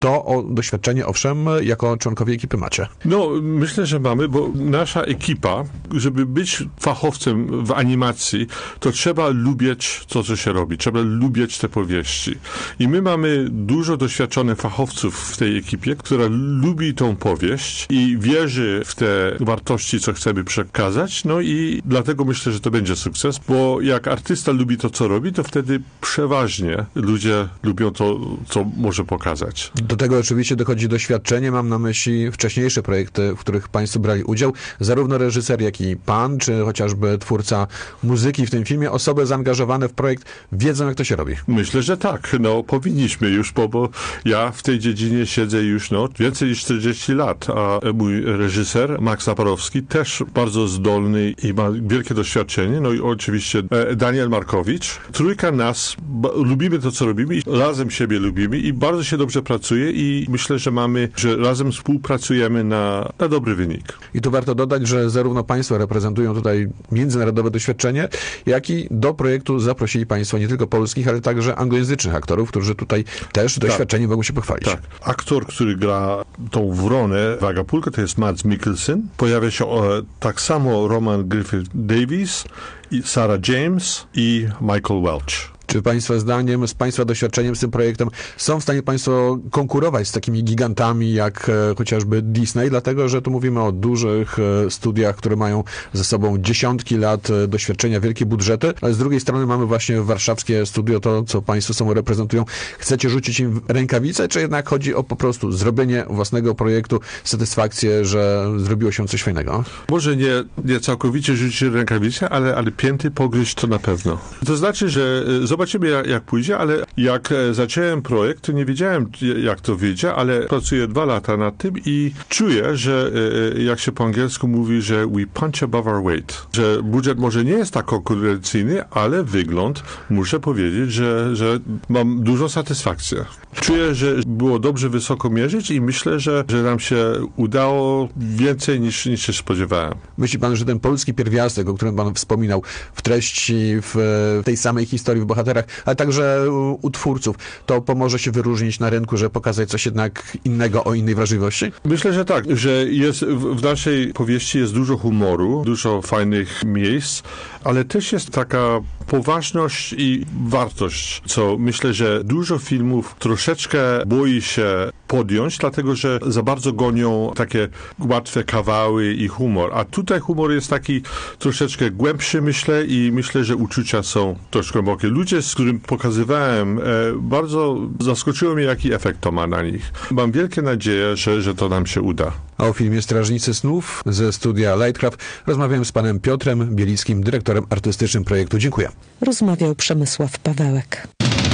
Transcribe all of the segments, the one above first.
To doświadczenie, owszem, jako członkowie ekipy macie. No, myślę, że mamy, bo nasza ekipa, żeby być fachowcem w animacji, to trzeba lubić to, co się robi. Trzeba lubić te powieści. I my mamy dużo doświadczonych fachowców w tej ekipie, która lubi tą powieść i wierzy w te wartości, co chcemy przekazać. No i dlatego myślę, że to będzie sukces, bo jak artysta lubi to, co robi, to wtedy przeważnie ludzie lubią to, co może pokazać. Do tego oczywiście dochodzi doświadczenie. Mam na myśli wcześniejsze projekty, w których państwo brali udział. Zarówno reżyser, jak i pan, czy chociażby twórca muzyki w tym filmie, osoby zaangażowane w projekt wiedzą, jak to się robi. Myślę, że tak. No, powinniśmy już, bo ja w tej dziedzinie siedzę już więcej niż 40 lat, a mój reżyser, Max Zaparowski, też bardzo zdolny i ma wielkie doświadczenie. No i oczywiście Daniel Markowicz. Trójka nas, lubimy to, co robimy i razem siebie lubimy i bardzo się dobrze pracuje i myślę, że razem współpracujemy na dobry wynik. I tu warto dodać, że zarówno państwo reprezentują tutaj międzynarodowe doświadczenie, jak i do projektu zaprosili państwo nie tylko polskich, ale także anglojęzycznych aktorów, którzy tutaj też doświadczenie mogą się pochwalić. Tak. Aktor, który gra tą wronę w Acapulco, to jest Mads Mikkelsen. Pojawia się tak samo Roman Griffith Davies, i Sarah James i Michael Welch. Czy państwa zdaniem, z państwa doświadczeniem z tym projektem są w stanie państwo konkurować z takimi gigantami jak chociażby Disney? Dlatego, że tu mówimy o dużych studiach, które mają ze sobą dziesiątki lat doświadczenia, wielkie budżety, ale z drugiej strony mamy właśnie warszawskie studio, to co państwo sobą reprezentują. Chcecie rzucić im rękawice, czy jednak chodzi o po prostu zrobienie własnego projektu, satysfakcję, że zrobiło się coś fajnego? Może nie całkowicie rzucić rękawice, ale pięty pogryźć to na pewno. To znaczy, że zobaczymy, jak pójdzie, ale jak zacząłem projekt, to nie wiedziałem, jak to wyjdzie, ale pracuję 2 lata nad tym i czuję, że jak się po angielsku mówi, że we punch above our weight, że budżet może nie jest tak konkurencyjny, ale wygląd, muszę powiedzieć, że mam dużą satysfakcję. Czuję, że było dobrze wysoko mierzyć i myślę, że nam się udało więcej niż się spodziewałem. Myśli pan, że ten polski pierwiastek, o którym pan wspominał, w treści, w tej samej historii, w bohaterach, ale także u twórców, to pomoże się wyróżnić na rynku, żeby pokazać coś jednak innego, o innej wrażliwości? Myślę, że tak, że jest w naszej powieści jest dużo humoru, dużo fajnych miejsc, ale też jest taka poważność i wartość, co myślę, że dużo filmów troszeczkę boi się podjąć, dlatego że za bardzo gonią takie łatwe kawały i humor. A tutaj humor jest taki troszeczkę głębszy, myślę, i myślę, że uczucia są troszkę głębokie. Ludzie, z którym pokazywałem, bardzo zaskoczyło mnie, jaki efekt to ma na nich. Mam wielkie nadzieję, że to nam się uda. A o filmie Strażnicy Snów ze studia Lightcraft rozmawiałem z panem Piotrem Bielickim, dyrektorem artystycznym projektu. Dziękuję. Rozmawiał Przemysław Pawełek.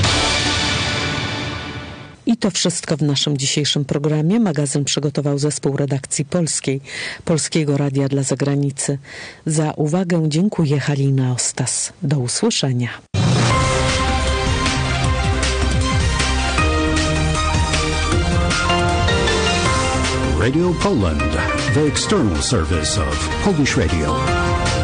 I to wszystko w naszym dzisiejszym programie. Magazyn przygotował zespół redakcji polskiej, Polskiego Radia dla Zagranicy. Za uwagę dziękuję, Halina Ostas. Do usłyszenia. Radio Poland, the external service of Polish Radio.